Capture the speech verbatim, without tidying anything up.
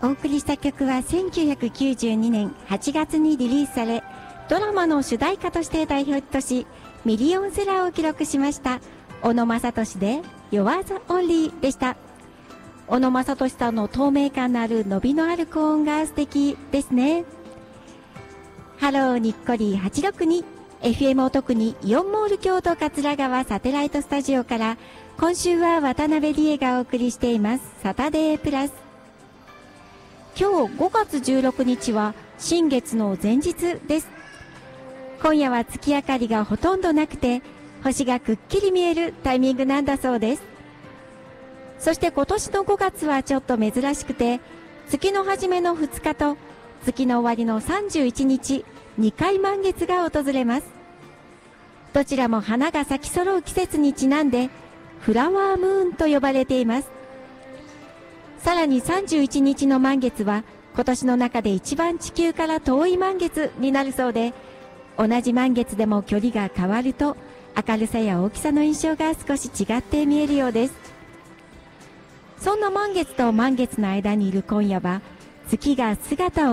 お送りした曲はせんきゅうひゃくきゅうじゅうにねんはちがつにリリースされ、ドラマの主題歌として大ヒットし、ミリオンセラーを記録しました小野正利で You Are the Only でした。小野正利さんの透明感のある伸びのある高音が素敵ですね。ハローにっこりはちろくに エフエム を特にイオンモール京都桂川サテライトスタジオから、今週は渡辺理恵がお送りしていますサタデープラス。今日ごがつじゅうろくにちは新月の前日です。今夜は月明かりがほとんどなくて、星がくっきり見えるタイミングなんだそうです。そして今年のごがつはちょっと珍しくて、月の初めのふつかと月の終わりのさんじゅういちにち、にかい満月が訪れます。どちらも花が咲き揃う季節にちなんで、フラワームーンと呼ばれています。さらにさんじゅういちにちの満月は今年の中で一番地球から遠い満月になるそうで、同じ満月でも距離が変わると明るさや大きさの印象が少し違って見えるようです。そんな満月と満月の間にいる今夜は、月が姿を